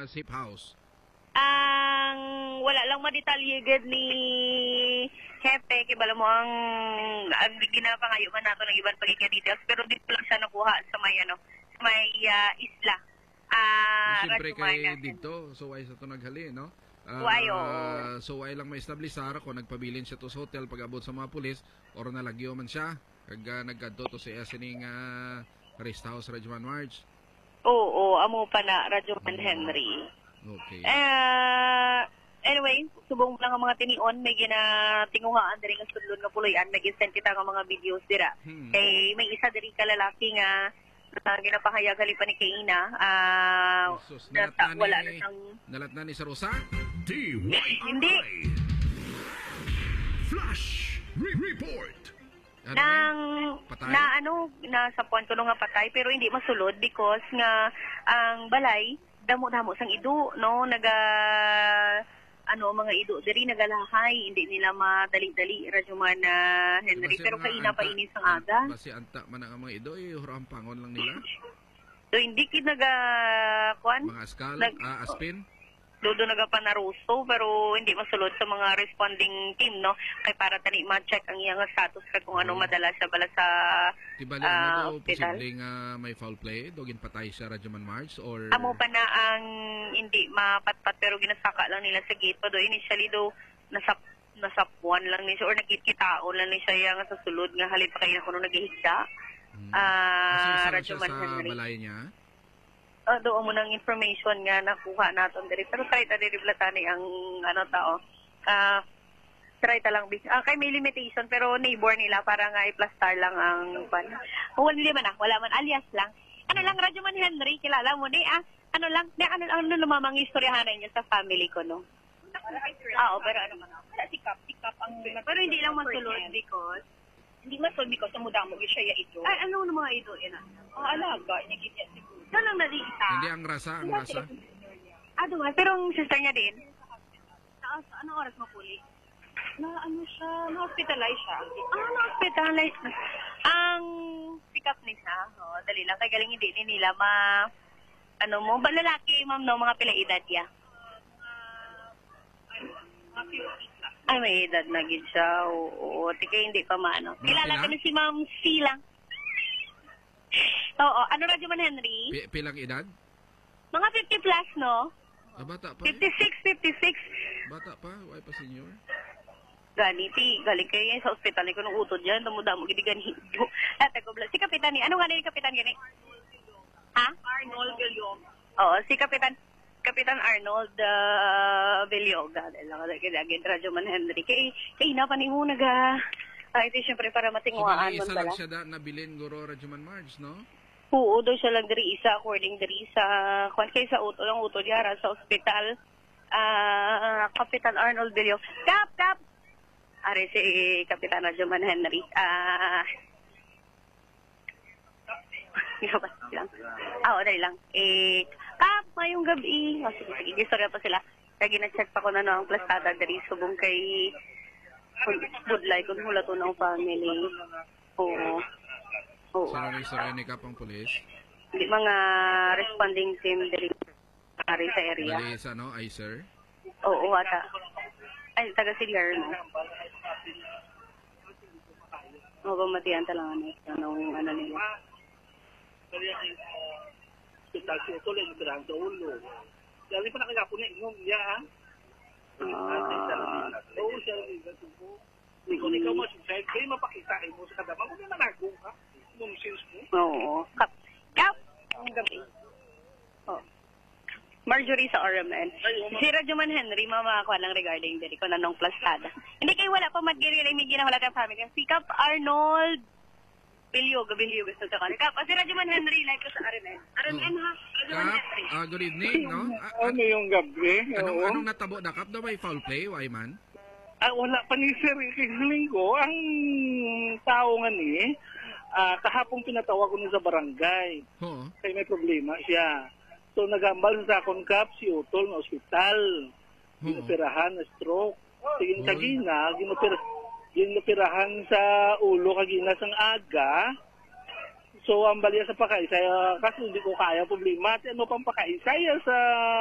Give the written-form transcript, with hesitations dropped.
safe house? Ang wala lang madetalyegad ni Hepe, kay bala mo ang ginapangayo man nato ng ibang pagkika-details, pero dito lang siya nakuha sa may, sa may isla. Siyempre kay dito, so why sa ito naghali, no? So why lang ma-establish sa kung nagpabilin siya to sa hotel pag-abot sa mga pulis, or nalagyo man siya, kag nagkadto to sa sining rest house, Radyoman March. Oo, amo pa na, Radyoman Henry. Okay. Anyway, subong lang ang mga tinion, may ginatinguhaan diri nga sudlon nga puloy-an, may gisend kita nga mga videos dira. Kay may isa diri ka lalaki nga ginapahayag halipan ni Kaina. Wala na siyang nalat na ni sa Rosa? Hindi. Flash report. Nasa point ko nga patay, pero hindi masulod because nga ang balay damo-damo sang ido, no? Mga ido diri nagalahay, hindi nila madali-dali, Radyoman Henry, pero kaina pa inis ang aga. Basi anta man ang mga ido, hurang pangon lang nila. So hindi kid mga askal, aspin. Dodo nagapanaruso, pero hindi masulod sa mga responding team, no? Kay para tani ma-check ang iyang status kung ano madala siya bala sa Tibali posibleng may foul play, dogin patay siya, Radyoman March, or amo pa na ang hindi mapatpat, pero ginasaka lang nila sa gate pa do. Initially do nasapuan lang ni siya or nagkikitaon lang ni siya nga sa sulod nga halip pa kayo na kuno naghihigda. Radyoman Henry. Sa balay niya? Doon mo ng information nga nakuha natin diri, pero try ta diri blatani ang tao. Try ta lang kay may limitation, pero neighbor nila para nga i-plastar lang ang wala man alias lang. Lang Radyoman Henry, kilala mo ni ano lumamang istoryahan niyo sa family ko, no? Pero sikap ang pero hindi lang masulod because sa mo siya ito. Ay, ano mga ito yan? Alaga, niya siguro. Lang nalita. Hindi ang rasa. Pero ang sister niya din. Anong oras mo puli? Na-hospitalize siya. Na-hospitalize. Ang pick up ni siya, dali lang. Kaya galing hindi nila lalaki, ma'am, no, mga pila edad niya. Ay, may edad na gid siya. Oo, tika hindi pa maano. Kilala ka na si Ma'am C lang. Oo, Radyoman Henry? Pilang edad? Mga 50 plus, no? Bata pa? 56. Bata pa? Why pa senior? Galing kayo sa ospital ko nung utod dyan. Damo-damo, gidi ganito. Si Kapitan ni, ano nga na yung Kapitan gani? Arnold Villoga. Oo, si Kapitan Arnold Villoga. Dahil Radyoman Henry. Kaya na pa ni mo ito siyempre para matinguhaan mo pala. Isa lang siya nabilin guro Radyoman March, no? Oo, doon siya lang diri isa according diri sa kay sa utol yara sa ospital. Kapitan Arnold Villoga. Kap! Are si Kapitan Radyoman Henry. Dali lang. Kap, mayong gabi. Sige, istorya pa sila. Kaya gina-check pa ko na ang plastada diri subong kay budlay kung hula to ng family. Oo. Sino na istorya ni Kapang Pulis? Hindi, mga responding team diri sa area. Dali sa ICER? Oo, ata. Ay, taga-Silyar, no? Matiyan talangan ano nila. Hospital si Utol ay natirang sa ulo. Dali pa nakagapunin mo niya, ha? Oo, siya rin nagatubo. Kung ikaw mo suicide, kayo mapakita mo sa kadama. Kung nanagong ka, nonsense mo. Oo. Kap! Ang gabi. Marjorie sa RMN. Si Radyoman Henry, mamakuha lang regarding diri ko nanong plastada. Hindi kayo wala pa mag-girilay, may ginawala ka family. Si Kap Arnold Villoga sa kanila. Kap, si Radyoman Henry, live ko sa RMN. RMN ha? Radyoman Henry. Good evening, no? Ano yung gabi? Anong natabo na Kap? Daw may foul play, Wyman? Wala pa ni Sir Linggo. Ang tao nga ni, kahapong pinatawag ko sa barangay. Oo. Kaya may problema siya. So nagambal sa akong Kap si Utol na ospital. Ginoperahan na stroke. Sige sa gina, ginoperahan sa ulo kagina sang aga. So ang balya sa pakaisaya kasi hindi ko kaya problema. Ano pang pakaisaya sa